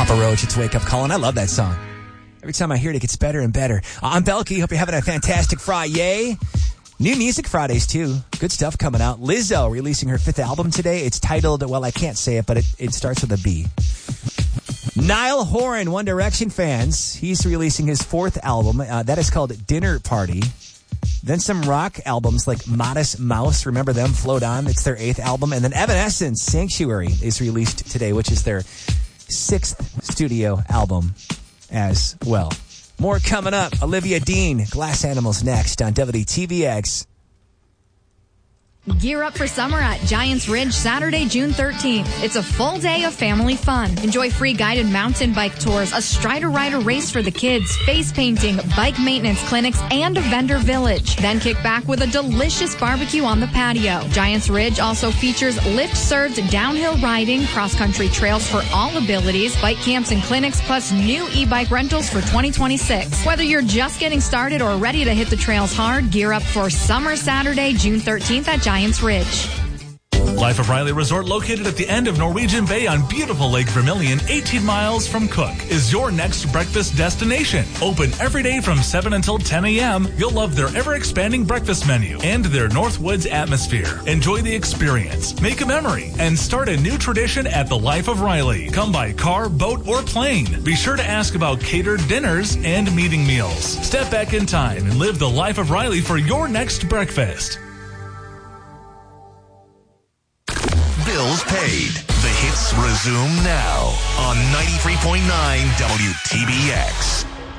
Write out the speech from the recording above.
Papa Roach, it's Wake Up Calling. I love that song. Every time I hear it, it gets better and better. I'm Belky. Hope you're having a fantastic Friday. New Music Fridays, too. Good stuff coming out. Lizzo releasing her 5th album today. It's titled, well, I can't say it, but it starts with a B. Niall Horan, One Direction fans. He's releasing his 4th album. That is called Dinner Party. Then some rock albums like Modest Mouse. Remember them? Float On. It's their 8th album. And then Evanescence, Sanctuary, is released today, which is their 6th studio album as well. More coming up. Olivia Dean, Glass Animals next on WTVX. Gear up for summer at Giants Ridge Saturday, June 13th. It's a full day of family fun. Enjoy free guided mountain bike tours, a Strider-Rider race for the kids, face painting, bike maintenance clinics, and a vendor village. Then kick back with a delicious barbecue on the patio. Giants Ridge also features lift-served downhill riding, cross-country trails for all abilities, bike camps and clinics, plus new e-bike rentals for 2026. Whether you're just getting started or ready to hit the trails hard, gear up for Summer Saturday, June 13th at Giants Ridge. Life of Riley Resort, located at the end of Norwegian Bay on beautiful Lake Vermilion, 18 miles from Cook, is your next breakfast destination. Open every day from 7 until 10 a.m. You'll love their ever-expanding breakfast menu and their Northwoods atmosphere. Enjoy the experience, make a memory, and start a new tradition at the Life of Riley. Come by car, boat, or plane. Be sure to ask about catered dinners and meeting meals. Step back in time and live the Life of Riley for your next breakfast. Bills paid. The hits resume now on 93.9 WTBX.